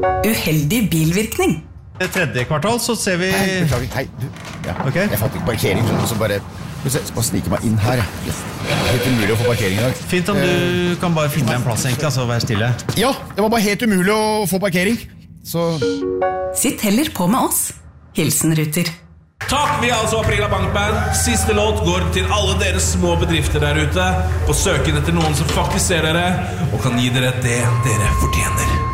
Uheldig bilvirkning. Tredje kvartal så ser vi... Hei, du. Ja. Okay. Jeg fant ikke parkering, så bare... Jeg skal snike meg inn her. Det er helt umulig å få parkering i dag. Fint om du kan bare finne en plass egentlig, altså være stille. Ja, det var bare helt umulig å få parkering. Så... Sitt heller på med oss. Hilsen Ruter. Takk, vi er altså Aprila Bankband. Siste låt går til alle dere små bedrifter der ute på søken etter noen som faktisk ser dere og kan gi dere det dere fortjener.